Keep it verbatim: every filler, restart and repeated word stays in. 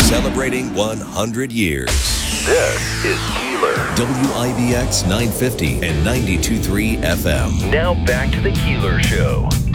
Celebrating one hundred years. This is Keeler. W I B X nine fifty and ninety-two point three F M. Now back to the Keeler Show.